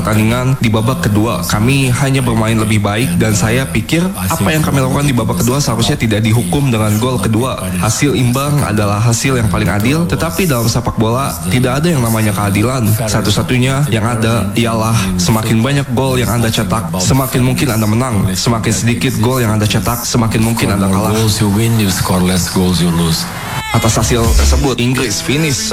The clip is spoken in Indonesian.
pertandingan di babak kedua. Kami hanya bermain lebih baik dan saya pikir apa yang kami lakukan di babak kedua seharusnya tidak dihukum dengan gol kedua. Hasil imbang adalah hasil yang paling adil, tetapi dalam sepak bola tidak ada yang namanya keadilan. Satu-satunya yang ada ialah semakin banyak gol yang Anda cetak, semakin mungkin Anda menang. Semakin sedikit gol yang Anda cetak, semakin mungkin Anda kalah. Atas hasil tersebut, Inggris finish